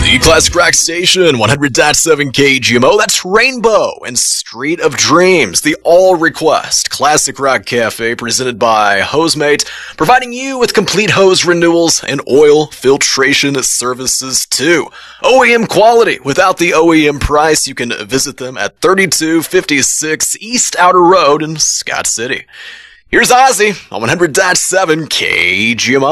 The Classic Rock Station, 100.7 KGMO, that's Rainbow and Street of Dreams, the all-request Classic Rock Cafe presented by Hosemate, providing you with complete hose renewals and oil filtration services too. OEM quality without the OEM price. You can visit them at 3256 East Outer Road in Scott City. Here's Ozzy on 100.7 KGMO.